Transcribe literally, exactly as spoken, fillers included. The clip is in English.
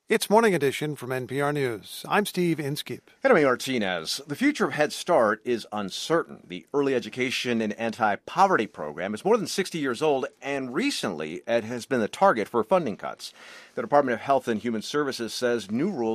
It's Morning Edition from N P R News. I'm Steve Inskeep. And I'm Martinez. The future of Head Start is uncertain. The Early Education and Anti-Poverty Program is more than sixty years old, and recently it has been the target for funding cuts. The Department of Health and Human Services says new rules